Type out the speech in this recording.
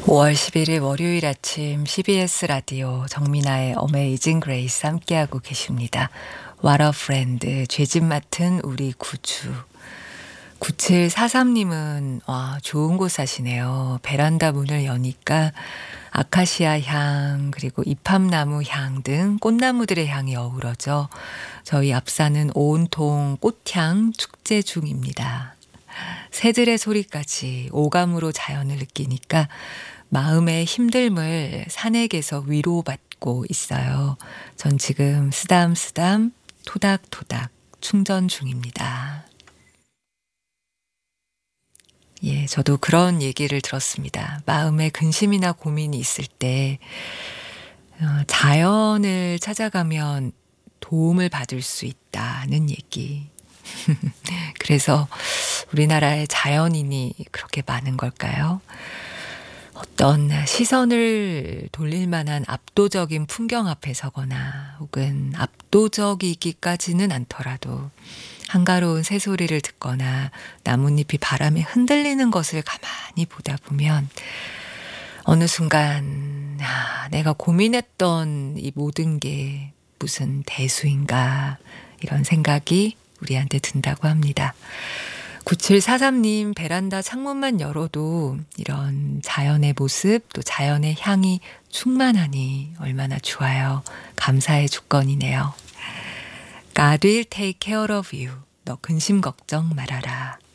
5월 11일 월요일 아침 CBS 라디오 정민아의 어메이징 그레이스 함께하고 계십니다. What a friend, 죄짓 맡은 우리 구주. 9743님은 좋은 곳 사시네요. 베란다 문을 여니까 아카시아 향 그리고 이팝나무 향 등 꽃나무들의 향이 어우러져 저희 앞산은 온통 꽃향 축제 중입니다. 새들의 소리까지 오감으로 자연을 느끼니까 마음의 힘듦을 산액에서 위로받고 있어요. 전 지금 쓰담쓰담 토닥토닥 충전 중입니다. 예, 저도 그런 얘기를 들었습니다. 마음에 근심이나 고민이 있을 때 자연을 찾아가면 도움을 받을 수 있다는 얘기. 그래서 우리나라에 자연인이 그렇게 많은 걸까요? 어떤 시선을 돌릴 만한 압도적인 풍경 앞에 서거나 혹은 압도적이기까지는 않더라도 한가로운 새소리를 듣거나 나뭇잎이 바람에 흔들리는 것을 가만히 보다 보면 어느 순간 내가 고민했던 이 모든 게 무슨 대수인가 이런 생각이 우리한테 든다고 합니다. 9743님 베란다 창문만 열어도 이런 자연의 모습 또 자연의 향이 충만하니 얼마나 좋아요. 감사의 조건이네요. God will take care of you. 너 근심 걱정 말아라.